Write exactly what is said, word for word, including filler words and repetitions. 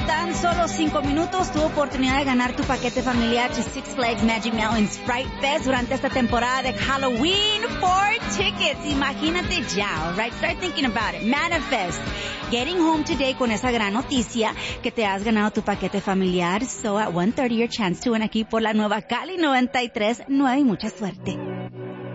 En tan solo cinco minutos, tu oportunidad de ganar tu paquete familiar to Six Flags Magic Mountain Fright Fest durante esta temporada de Halloween. Four tickets. Imagínate ya, alright? Start thinking about it. Manifest. Getting home today con esa gran noticia que te has ganado tu paquete familiar. So at one thirty, your chance to win aquí por la nueva Cali noventa y tres nueve y mucha suerte.